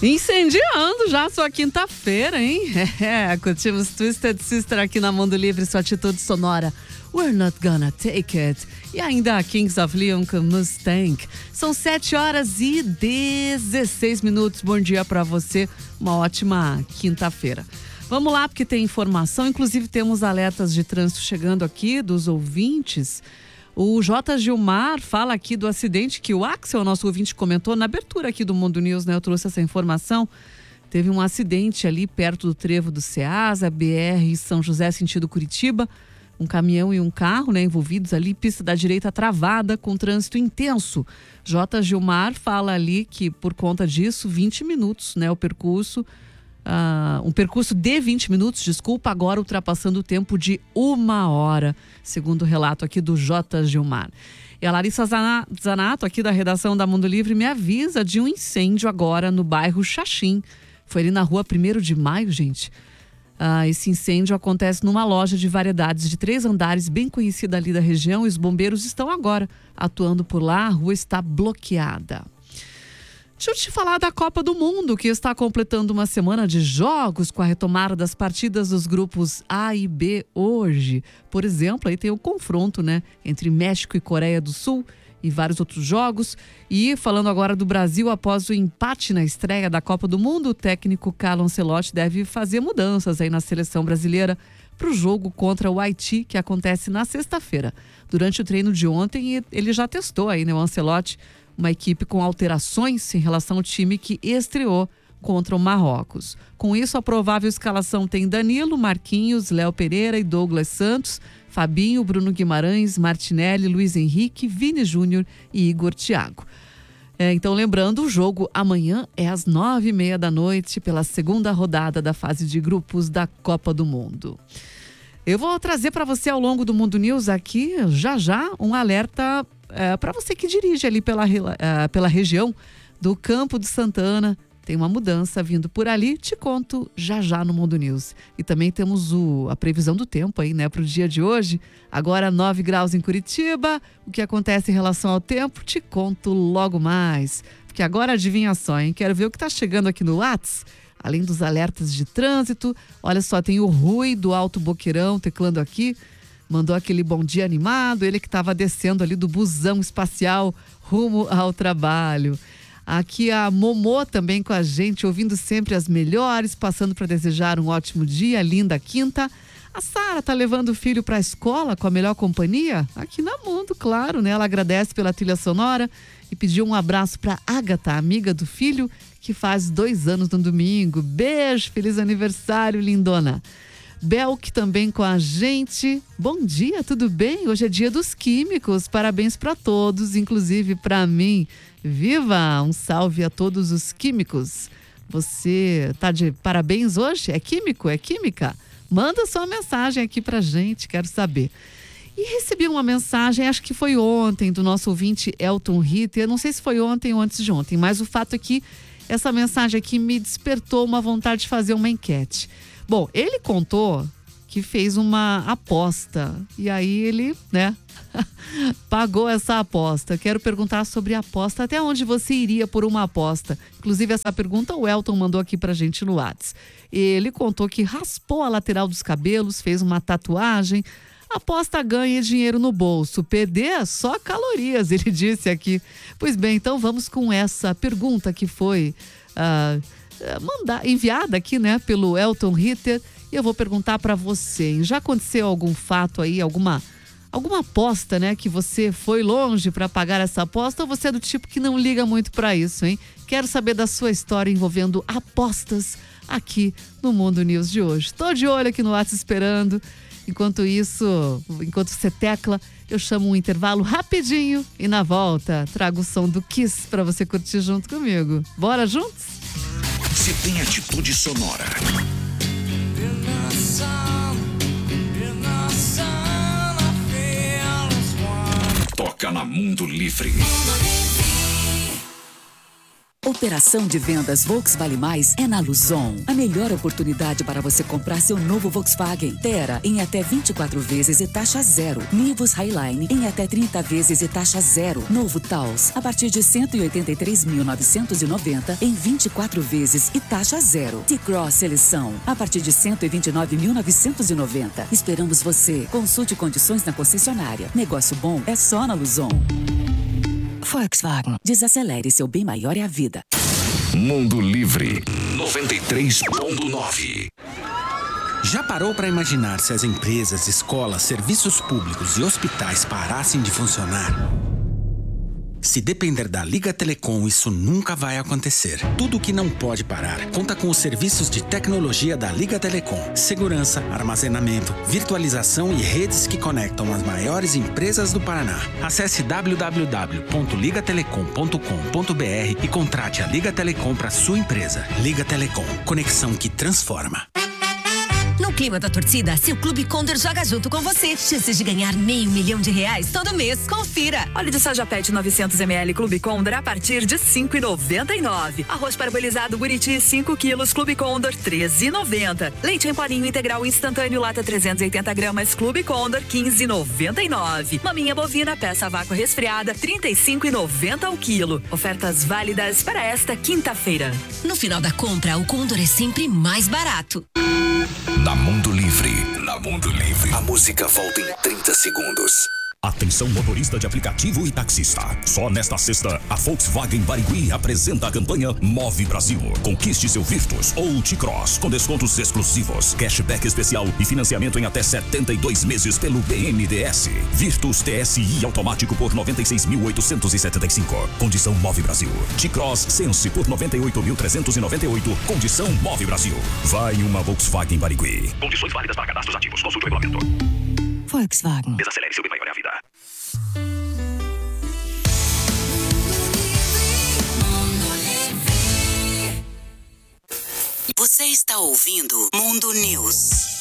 Incendiando já sua quinta-feira, hein? Curtimos Twisted Sister aqui na Mundo Livre, sua atitude sonora. We're not gonna take it. E ainda a Kings of Leon com Mustang. São 7h16. Bom dia pra você, uma ótima quinta-feira. Vamos lá, porque tem informação, inclusive temos alertas de trânsito chegando aqui dos ouvintes. O J. Gilmar fala aqui do acidente que o Axel, nosso ouvinte, comentou na abertura aqui do Mundo News, né? Eu trouxe essa informação. Teve um acidente ali perto do trevo do Ceasa, BR São José, sentido Curitiba. Um caminhão e um carro, né, envolvidos ali, pista da direita travada, com trânsito intenso. J. Gilmar fala ali que por conta disso, 20 minutos, né, o percurso. Um percurso de 20 minutos, agora ultrapassando o tempo de 1 hora, segundo o relato aqui do J. Gilmar. E a Larissa Zanato, aqui da redação da Mundo Livre, me avisa de um incêndio agora no bairro Xaxim. Foi ali na rua 1º de Maio, gente. Esse incêndio acontece numa loja de variedades de 3 andares, bem conhecida ali da região, e os bombeiros estão agora atuando por lá, a rua está bloqueada. Deixa eu te falar da Copa do Mundo, que está completando uma semana de jogos com a retomada das partidas dos grupos A e B hoje. Por exemplo, aí tem o confronto, né, entre México e Coreia do Sul e vários outros jogos. E falando agora do Brasil, após o empate na estreia da Copa do Mundo, o técnico Carlo Ancelotti deve fazer mudanças aí na seleção brasileira para o jogo contra o Haiti, que acontece na sexta-feira. Durante o treino de ontem, ele já testou aí, né, o Ancelotti, uma equipe com alterações em relação ao time que estreou contra o Marrocos. Com isso, a provável escalação tem Danilo, Marquinhos, Léo Pereira e Douglas Santos, Fabinho, Bruno Guimarães, Martinelli, Luiz Henrique, Vini Júnior e Igor Thiago. Então, lembrando, o jogo amanhã é às 9h30 da noite, pela segunda rodada da fase de grupos da Copa do Mundo. Eu vou trazer para você ao longo do Mundo News aqui, já, um alerta para você que dirige ali pela região do Campo de Santana. Tem uma mudança vindo por ali, te conto já no Mundo News. E também temos a previsão do tempo aí, né, para o dia de hoje. Agora 9 graus em Curitiba. O que acontece em relação ao tempo, te conto logo mais. Porque agora adivinha só, hein? Quero ver o que está chegando aqui no Whats. Além dos alertas de trânsito, olha só, tem o Rui do Alto Boqueirão teclando aqui. Mandou aquele bom dia animado, ele que estava descendo ali do busão espacial rumo ao trabalho. Aqui a Momô também com a gente, ouvindo sempre as melhores, passando para desejar um ótimo dia, linda quinta. A Sara tá levando o filho para a escola com a melhor companhia? Aqui na Mundo, claro, né? Ela agradece pela trilha sonora e pediu um abraço para Agatha, amiga do filho, que faz 2 anos no domingo. Beijo, feliz aniversário, lindona. Belk também com a gente. Bom dia, tudo bem? Hoje é dia dos químicos. Parabéns para todos, inclusive para mim. Viva! Um salve a todos os químicos. Você tá de parabéns hoje? É químico? É química? Manda sua mensagem aqui pra gente, quero saber. E recebi uma mensagem, acho que foi ontem, do nosso ouvinte Elton Ritter. Não sei se foi ontem ou antes de ontem, mas o fato é que essa mensagem aqui me despertou uma vontade de fazer uma enquete. Bom, ele contou que fez uma aposta e aí ele, né, pagou essa aposta. Quero perguntar sobre a aposta, até onde você iria por uma aposta? Inclusive essa pergunta o Elton mandou aqui pra gente no Whats. Ele contou que raspou a lateral dos cabelos, fez uma tatuagem, aposta ganha dinheiro no bolso, perder só calorias, ele disse aqui. Pois bem, então vamos com essa pergunta que foi enviada aqui, né, pelo Elton Ritter. E eu vou perguntar para você, já aconteceu algum fato aí, alguma aposta, né, que você foi longe para pagar essa aposta, ou você é do tipo que não liga muito para isso, hein? Quero saber da sua história envolvendo apostas aqui no Mundo News de hoje. Estou de olho aqui no WhatsApp esperando. Enquanto isso, enquanto você tecla, eu chamo um intervalo rapidinho e na volta trago o som do Kiss para você curtir junto comigo. Bora juntos? Se tem atitude sonora. Toca na Mundo Livre. Operação de vendas Volkswagen Mais é na Luzon. A melhor oportunidade para você comprar seu novo Volkswagen. Terra em até 24 vezes e taxa zero. Nivus Highline em até 30 vezes e taxa zero. Novo Taos a partir de 183.990 em 24 vezes e taxa zero. T-Cross Seleção a partir de 129.990. Esperamos você. Consulte condições na concessionária. Negócio bom é só na Luzon. Volkswagen. Desacelere, seu bem maior é a vida. Mundo Livre 93.9. Já parou para imaginar se as empresas, escolas, serviços públicos e hospitais parassem de funcionar? Se depender da Liga Telecom, isso nunca vai acontecer. Tudo que não pode parar conta com os serviços de tecnologia da Liga Telecom. Segurança, armazenamento, virtualização e redes que conectam as maiores empresas do Paraná. Acesse www.ligatelecom.com.br e contrate a Liga Telecom para sua empresa. Liga Telecom, conexão que transforma. No clima da torcida, seu Clube Condor joga junto com você. Chances de ganhar R$500 mil todo mês. Confira. Óleo de soja PET 900 ml Clube Condor a partir de R$ 5,99. Arroz parbolizado Buriti 5 quilos Clube Condor R$ 13,90. Leite em polinho integral instantâneo lata 380 gramas Clube Condor R$ 15,99. Maminha bovina peça vácuo resfriada R$ 35,90 ao quilo. Ofertas válidas para esta quinta-feira. No final da compra, o Condor é sempre mais barato. Na Mundo Livre. Na Mundo Livre. A música volta em 30 segundos. Atenção motorista de aplicativo e taxista. Só nesta sexta, a Volkswagen Barigui apresenta a campanha Move Brasil. Conquiste seu Virtus ou T-Cross com descontos exclusivos, cashback especial e financiamento em até 72 meses pelo BNDES. Virtus TSI automático por 96.875. Condição Move Brasil. T-Cross Sense por 98.398. Condição Move Brasil. Vai uma Volkswagen Barigui. Condições válidas para cadastros ativos. Consulte o regulamento. Volkswagen. Desacelere, seu bem maior é a vida. Você está ouvindo Mundo News.